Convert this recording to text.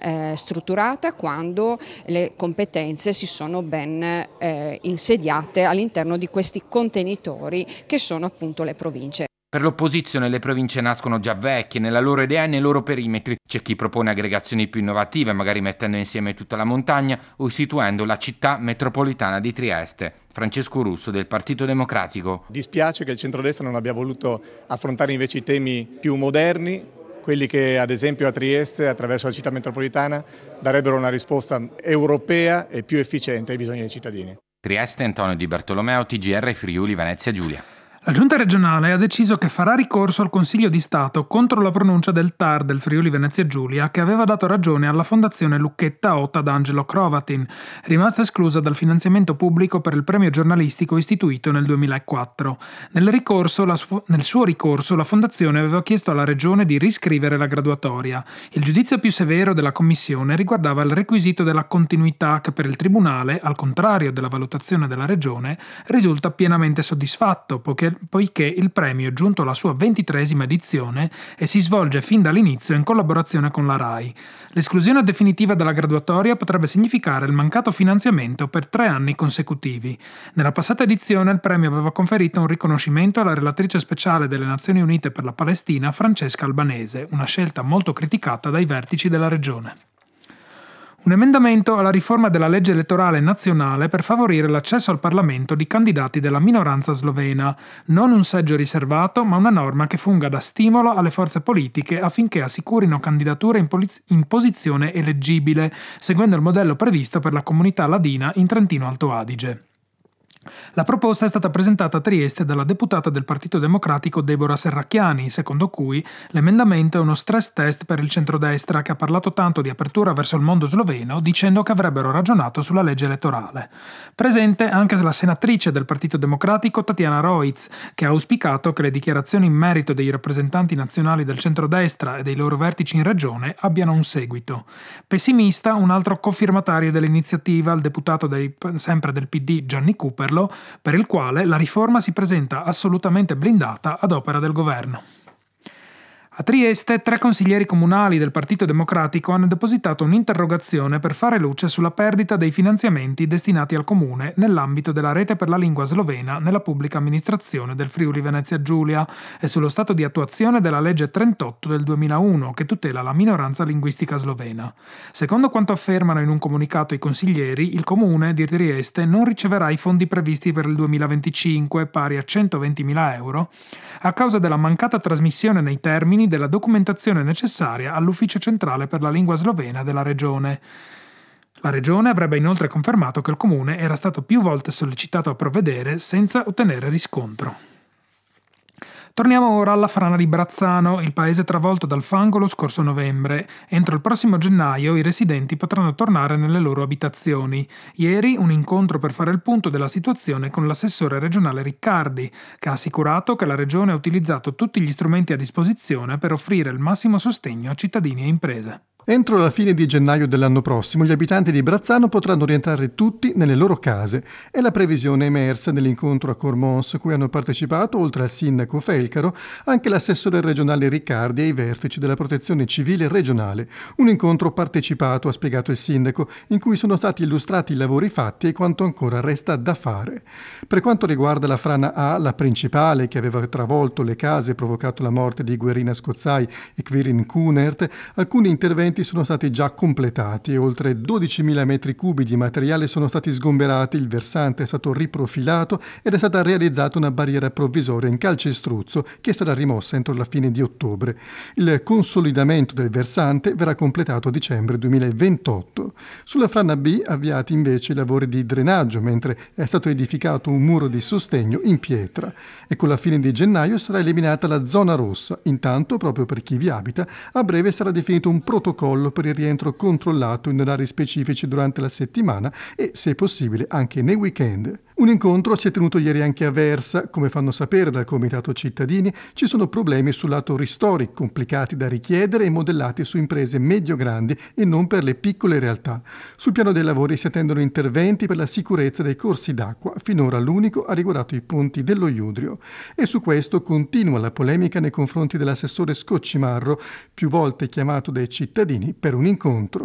strutturata quando le competenze si sono ben insediate all'interno di questi contenitori che sono appunto le province. Per l'opposizione le province nascono già vecchie nella loro idea e nei loro perimetri. C'è chi propone aggregazioni più innovative, magari mettendo insieme tutta la montagna o istituendo la città metropolitana di Trieste. Francesco Russo del Partito Democratico. Dispiace che il centrodestra non abbia voluto affrontare invece i temi più moderni, quelli che ad esempio a Trieste, attraverso la città metropolitana, darebbero una risposta europea e più efficiente ai bisogni dei cittadini. Trieste, Antonio Di Bartolomeo, TGR Friuli, Venezia Giulia. La Giunta regionale ha deciso che farà ricorso al Consiglio di Stato contro la pronuncia del TAR del Friuli Venezia Giulia che aveva dato ragione alla Fondazione Lucchetta Ota d'Angelo Crovatin, rimasta esclusa dal finanziamento pubblico per il premio giornalistico istituito nel 2004. Nel suo ricorso la Fondazione aveva chiesto alla Regione di riscrivere la graduatoria. Il giudizio più severo della Commissione riguardava il requisito della continuità che per il Tribunale, al contrario della valutazione della Regione, risulta pienamente soddisfatto, poiché il premio è giunto alla sua 23esima edizione e si svolge fin dall'inizio in collaborazione con la RAI. L'esclusione definitiva dalla graduatoria potrebbe significare il mancato finanziamento per 3 anni consecutivi. Nella passata edizione il premio aveva conferito un riconoscimento alla relatrice speciale delle Nazioni Unite per la Palestina Francesca Albanese, una scelta molto criticata dai vertici della regione. Un emendamento alla riforma della legge elettorale nazionale per favorire l'accesso al Parlamento di candidati della minoranza slovena, non un seggio riservato, ma una norma che funga da stimolo alle forze politiche affinché assicurino candidature in posizione eleggibile, seguendo il modello previsto per la comunità ladina in Trentino Alto Adige. La proposta è stata presentata a Trieste dalla deputata del Partito Democratico Deborah Serracchiani, secondo cui l'emendamento è uno stress test per il centrodestra che ha parlato tanto di apertura verso il mondo sloveno dicendo che avrebbero ragionato sulla legge elettorale. Presente anche la senatrice del Partito Democratico Tatiana Roiz, che ha auspicato che le dichiarazioni in merito dei rappresentanti nazionali del centrodestra e dei loro vertici in regione abbiano un seguito. Pessimista un altro cofirmatario dell'iniziativa, il deputato sempre del PD Gianni Cooperlo, per il quale la riforma si presenta assolutamente blindata ad opera del governo. A Trieste, 3 consiglieri comunali del Partito Democratico hanno depositato un'interrogazione per fare luce sulla perdita dei finanziamenti destinati al comune nell'ambito della rete per la lingua slovena nella pubblica amministrazione del Friuli Venezia Giulia e sullo stato di attuazione della legge 38 del 2001 che tutela la minoranza linguistica slovena. Secondo quanto affermano in un comunicato i consiglieri, il comune di Trieste non riceverà i fondi previsti per il 2025, pari a 120.000 euro, a causa della mancata trasmissione nei termini della documentazione necessaria all'Ufficio Centrale per la Lingua Slovena della Regione. La Regione avrebbe inoltre confermato che il Comune era stato più volte sollecitato a provvedere senza ottenere riscontro. Torniamo ora alla frana di Brazzano, il paese travolto dal fango lo scorso novembre. Entro il prossimo gennaio i residenti potranno tornare nelle loro abitazioni. Ieri un incontro per fare il punto della situazione con l'assessore regionale Riccardi, che ha assicurato che la Regione ha utilizzato tutti gli strumenti a disposizione per offrire il massimo sostegno a cittadini e imprese. Entro la fine di gennaio dell'anno prossimo gli abitanti di Brazzano potranno rientrare tutti nelle loro case. È la previsione emersa nell'incontro a Cormons, cui hanno partecipato, oltre al sindaco Felcaro, anche l'assessore regionale Riccardi e i vertici della protezione civile regionale. Un incontro partecipato, ha spiegato il sindaco, in cui sono stati illustrati i lavori fatti e quanto ancora resta da fare. Per quanto riguarda la frana A, la principale, che aveva travolto le case e provocato la morte di Guerina Scozzai e Quirin Kunert, alcuni interventi sono stati già completati e oltre 12.000 metri cubi di materiale sono stati sgomberati, il versante è stato riprofilato ed è stata realizzata una barriera provvisoria in calcestruzzo che sarà rimossa entro la fine di ottobre. Il consolidamento del versante verrà completato a dicembre 2028. Sulla frana B avviati invece i lavori di drenaggio, mentre è stato edificato un muro di sostegno in pietra e con la fine di gennaio sarà eliminata la zona rossa. Intanto, proprio per chi vi abita, a breve sarà definito un protocollo per il rientro controllato in orari specifici durante la settimana e, se possibile, anche nei weekend. Un incontro si è tenuto ieri anche a Versa. Come fanno sapere dal Comitato Cittadini, ci sono problemi sul lato ristori complicati da richiedere e modellati su imprese medio-grandi e non per le piccole realtà. Sul piano dei lavori si attendono interventi per la sicurezza dei corsi d'acqua. Finora l'unico ha riguardato i ponti dello Iudrio. E su questo continua la polemica nei confronti dell'assessore Scoccimarro, più volte chiamato dai cittadini per un incontro.